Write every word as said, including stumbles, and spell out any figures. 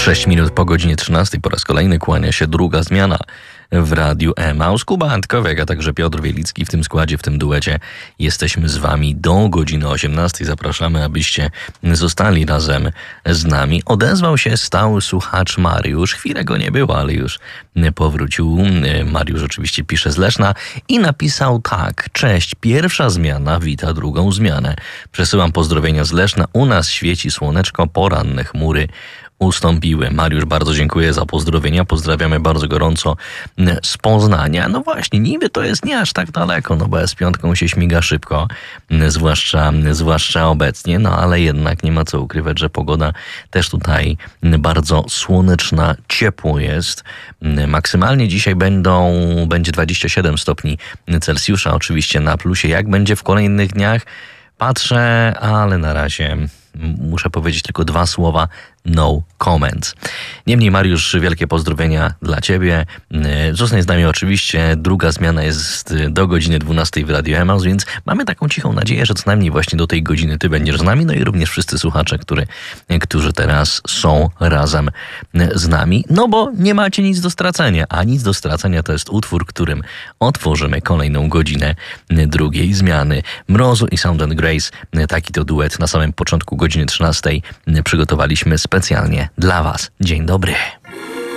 sześć minut po godzinie trzynastej po raz kolejny kłania się druga zmiana w Radiu Emaus. Kuba Antkowiak, a także Piotr Wielicki w tym składzie, w tym duecie. Jesteśmy z wami do godziny osiemnastej. Zapraszamy, abyście zostali razem z nami. Odezwał się stały słuchacz Mariusz. Chwilę go nie było, ale już powrócił. Mariusz oczywiście pisze z Leszna i napisał tak. Cześć, pierwsza zmiana wita drugą zmianę. Przesyłam pozdrowienia z Leszna. U nas świeci słoneczko, poranne chmury ustąpiły. Mariusz, bardzo dziękuję za pozdrowienia. Pozdrawiamy bardzo gorąco z Poznania. No właśnie, niby to jest nie aż tak daleko, no bo S pięć się śmiga szybko, zwłaszcza, zwłaszcza obecnie, no ale jednak nie ma co ukrywać, że pogoda też tutaj bardzo słoneczna, ciepło jest. Maksymalnie dzisiaj będą, będzie dwadzieścia siedem stopni Celsjusza, oczywiście na plusie. Jak będzie w kolejnych dniach? Patrzę, ale na razie muszę powiedzieć tylko dwa słowa. No comments. Niemniej, Mariusz, wielkie pozdrowienia dla ciebie. Zostań z nami oczywiście. Druga zmiana jest do godziny dwunastej w Radiu Emaus, więc mamy taką cichą nadzieję, że co najmniej właśnie do tej godziny ty będziesz z nami, no i również wszyscy słuchacze, który, którzy teraz są razem z nami, no bo nie macie nic do stracenia, a nic do stracenia to jest utwór, którym otworzymy kolejną godzinę drugiej zmiany. Mrozu i Sound and Grace, taki to duet na samym początku godziny trzynastej przygotowaliśmy specjalnie dla was. Dzień dobry.